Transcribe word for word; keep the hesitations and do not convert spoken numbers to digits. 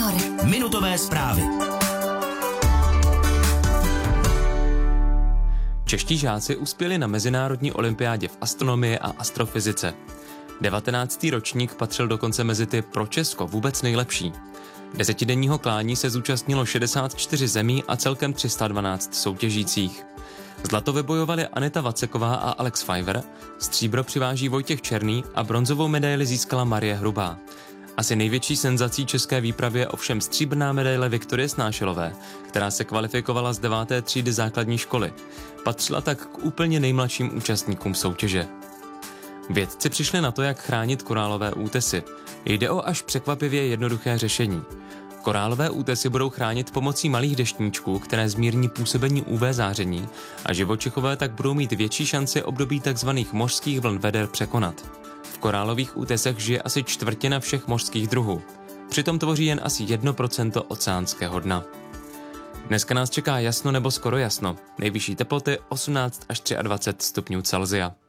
Nahor. Minutové zprávy. Čeští žáci uspěli na mezinárodní olympiádě v astronomii a astrofyzice. devatenáctý ročník patřil dokonce mezi ty pro Česko vůbec nejlepší. Desetidenního klání se zúčastnilo šedesát čtyři zemí a celkem tři sta dvanáct soutěžících. Zlato vybojovali Aneta Vaceková a Alex Pfeiffer, stříbro přiváží Vojtěch Černý a bronzovou medaili získala Marie Hrubá. Asi největší senzací české výpravy je ovšem stříbrná medaile Viktorie Snášelové, která se kvalifikovala z deváté třídy základní školy. Patřila tak k úplně nejmladším účastníkům soutěže. Vědci přišli na to, jak chránit korálové útesy. Jde o až překvapivě jednoduché řešení. Korálové útesy budou chránit pomocí malých deštníčků, které zmírní působení U V záření a živočichové tak budou mít větší šanci období tzv. Mořských vln veder překonat. V korálových útesech žije asi čtvrtina všech mořských druhů. Přitom tvoří jen asi jedno procento oceánského dna. Dneska nás čeká jasno nebo skoro jasno. Nejvyšší teploty osmnáct až dvacet tři stupňů Celsia.